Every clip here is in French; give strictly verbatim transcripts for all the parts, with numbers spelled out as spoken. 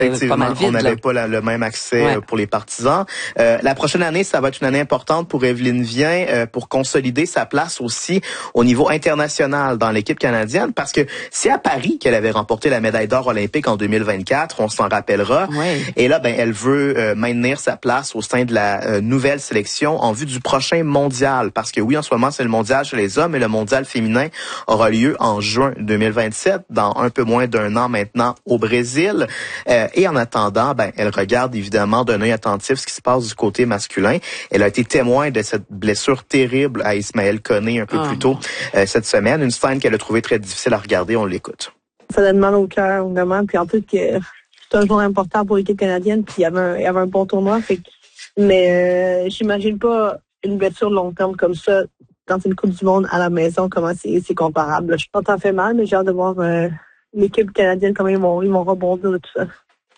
Effectivement, pas mal vide, on n'avait là. pas la, le même accès Ouais. pour les partisans. Euh, la prochaine année, ça va être une année importante pour Evelyne Viens euh, pour consolider sa place aussi au niveau international dans l'équipe canadienne, parce que c'est à Paris qu'elle avait remporté la médaille d'or olympique en deux mille vingt-quatre, on s'en rappellera. Ouais. Et là, ben, elle veut euh, maintenir sa place au sein de la euh, nouvelle sélection en vue du prochain mondial, parce que oui, en ce moment, c'est le mondial chez les hommes, et le mondial féminin aura lieu en juin deux mille vingt-sept, dans un peu moins d'un an maintenant au Brésil. Euh, et en attendant, ben, elle regarde évidemment d'un œil attentif ce qui se passe du côté masculin. Elle a été témoin de cette blessure terrible à Ismaël Koné un peu Oh. plus tôt euh, cette semaine. Une scène qu'elle a trouvée très difficile à regarder. On l'écoute. Ça donne mal au cœur, vraiment. Puis en plus, que c'est un jour important pour l'équipe canadienne. Puis il y avait un, il y avait un bon tournoi. Fait que, mais euh, j'imagine pas une blessure de long terme comme ça dans une Coupe du Monde à la maison, comment c'est, c'est comparable. Je pense que ça fait mal, mais j'ai hâte de voir euh, l'équipe canadienne, comment ils vont, ils vont rebondir de tout ça.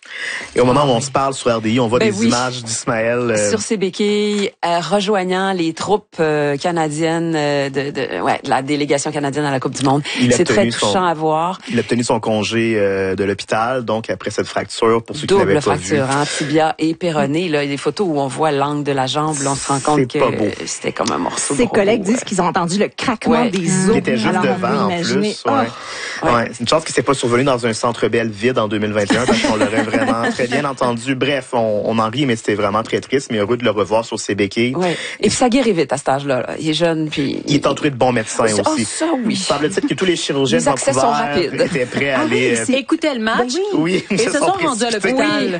Et au moment où on se parle sur R D I, on voit Ben des oui. images d'Ismaël. Euh, Sur ses béquilles, euh, rejoignant les troupes euh, canadiennes euh, de, de, ouais, de la délégation canadienne à la Coupe du Monde. Il a C'est très obtenu touchant son- à voir. Il a obtenu son congé euh, de l'hôpital, donc après cette fracture, pour ceux qui Double l'avaient pas fracture, vu. hein, tibia et péroné. Là, il y a des photos où on voit l'angle de la jambe. Là, on se rend compte C'est que pas beau. c'était comme un morceau de Ses robot, collègues ouais. disent qu'ils ont entendu le craquement Ouais. des os. Il était juste Alors, on devant, peut en imaginer. plus. Ouais. Oh. Ouais. C'est une chance qu'il s'est pas survenu dans un centre Bell vide en deux mille vingt et un, parce qu'on l'aurait vraiment très bien entendu. Bref, on, on en rit, mais c'était vraiment très triste, mais heureux de le revoir sur ses béquilles. Ouais. Et puis ça guérit vite à cet âge-là. Là. Il est jeune, puis Il est entouré de bons médecins Ça, aussi. ça, oui. Semble-t-il que tous les chirurgiens Les de accès sont Vancouver rapides. étaient prêts à Ah aller... oui, euh, c'est- Écoutez le match. oui, Et ils se sont rendus à précipités. l'hôpital.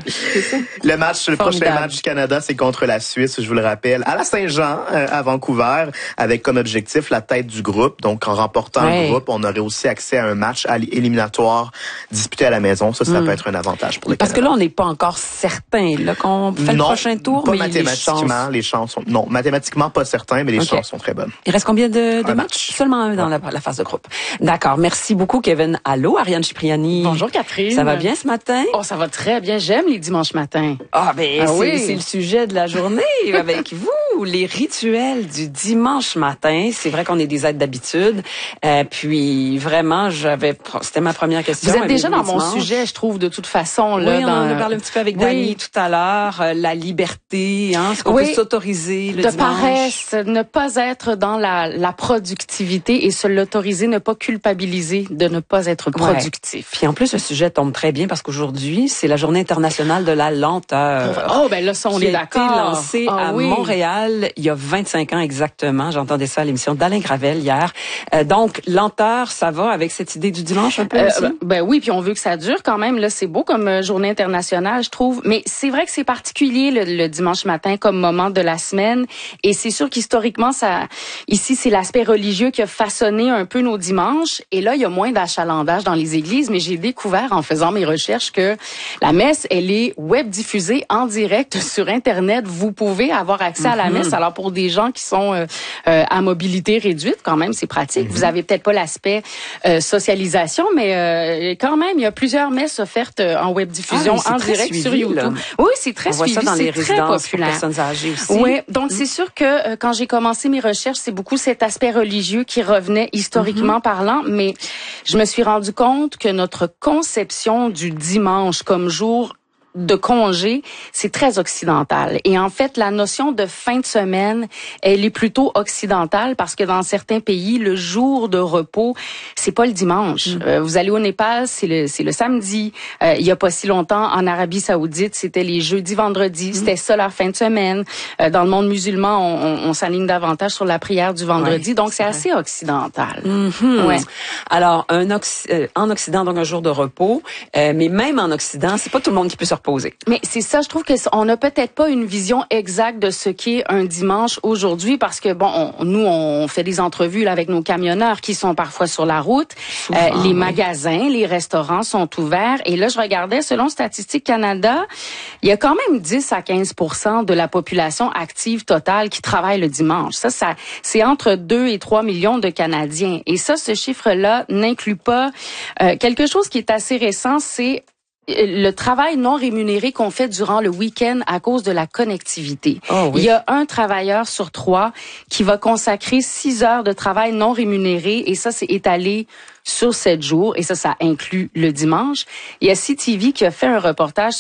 Le match, le prochain Formidable. match du Canada, c'est contre la Suisse, je vous le rappelle, à la Saint-Jean, euh, à Vancouver, avec comme objectif la tête du groupe. Donc, en remportant Ouais. le groupe, on aurait aussi accès à un match à éliminatoire disputé à la maison. Ça, ça Mm. peut être un avantage pour le Parce que Canada. là, on n'est pas encore certain là, qu'on fait non, le prochain tour, pas mais les mathématiquement, chances... les chances sont... Non, mathématiquement pas certain, mais les Ok. chances sont très bonnes. Il reste combien de, de Un matchs? match. Seulement un dans la, la phase de groupe. D'accord. Merci beaucoup, Kevin. Allô, Ariane Cipriani. Bonjour Catherine. Ça va bien ce matin? Oh, ça va très bien. J'aime les dimanches matins. Ah, ben, Ah c'est, oui. c'est le sujet de la journée avec vous. Les rituels du dimanche matin. C'est vrai qu'on est des êtres d'habitude. Euh, puis, vraiment, j'avais, c'était ma première question. Vous êtes déjà Avez-vous dans le mon dimanche? sujet, je trouve, de toute façon. Là, Oui, on dans... en a parlé un petit peu avec Oui. Dani tout à l'heure. Euh, la liberté, hein, ce qu'on Oui. peut s'autoriser le de dimanche. paresse, ne pas être dans la, la productivité et se l'autoriser, ne pas culpabiliser de ne pas être productif. Puis en plus, le sujet tombe très bien parce qu'aujourd'hui, c'est la Journée internationale de la lenteur. Oh, ben là, ça, on qui est a été d'accord. lancée Ah à oui. Montréal il y a vingt-cinq ans exactement. J'entendais ça à l'émission d'Alain Gravel hier. Euh, donc, lenteur, ça va avec cette idée du dimanche un peu Euh, aussi? ben, ben oui, puis on veut que ça dure quand même. Là, c'est beau comme euh, journée internationale, je trouve. Mais c'est vrai que c'est particulier le, le dimanche matin comme moment de la semaine. Et c'est sûr qu'historiquement, ça, ici, c'est l'aspect religieux qui a façonné un peu nos dimanches. Et là, il y a moins d'achalandage dans les églises. Mais j'ai découvert en faisant mes recherches que la messe, elle est web diffusée en direct sur Internet. Vous pouvez avoir accès à la messe. Alors pour des gens qui sont euh, euh, à mobilité réduite, quand même, c'est pratique. Vous avez peut-être pas l'aspect euh, socialisation, mais euh, quand même, il y a plusieurs messes offertes euh, en web diffusion Ah, mais c'est en très direct suivi, sur YouTube. là. Oui, c'est très On voit suivi, ça dans les c'est très résidences pour populaire. personnes âgées aussi. Oui, donc c'est sûr que euh, quand j'ai commencé mes recherches, c'est beaucoup cet aspect religieux qui revenait historiquement parlant, mais je me suis rendu compte que notre conception du dimanche comme jour de congé, c'est très occidental. Et en fait, la notion de fin de semaine, elle est plutôt occidentale parce que dans certains pays, le jour de repos, c'est pas le dimanche. Mm. Euh, vous allez au Népal, c'est le c'est le samedi. Euh, il y a pas si longtemps, en Arabie Saoudite, c'était les jeudis, vendredis. Mm. C'était ça leur fin de semaine. Euh, dans le monde musulman, on, on, on s'aligne davantage sur la prière du vendredi. Ouais, donc c'est, c'est assez occidental. Mm-hmm. Ouais. Alors, un Occ- euh, en Occident, donc un jour de repos, euh, mais même en Occident, c'est pas tout le monde qui peut se reposer. Mais c'est ça, je trouve que on n'a peut-être pas une vision exacte de ce qu'est un dimanche aujourd'hui parce que bon, on, nous on fait des entrevues là avec nos camionneurs qui sont parfois sur la route. Souvent, euh, les oui. magasins, les restaurants sont ouverts et là je regardais selon Statistique Canada, il y a quand même dix à quinze pour cent de la population active totale qui travaille le dimanche. Ça ça c'est entre deux et trois millions de Canadiens et ça ce chiffre-là n'inclut pas euh, quelque chose qui est assez récent, c'est le travail non rémunéré qu'on fait durant le week-end à cause de la connectivité. Oh, oui. Il y a un travailleur sur trois qui va consacrer six heures de travail non rémunéré et ça, c'est étalé sur sept jours et ça, ça inclut le dimanche. Il y a C T V qui a fait un reportage